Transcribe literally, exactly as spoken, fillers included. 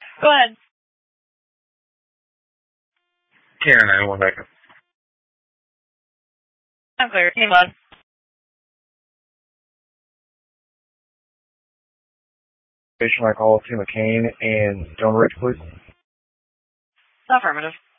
Go ahead. Karen, I want backup. I'm clear. Hey, bud. Station I call to McCain and Stone Ridge, please. Affirmative.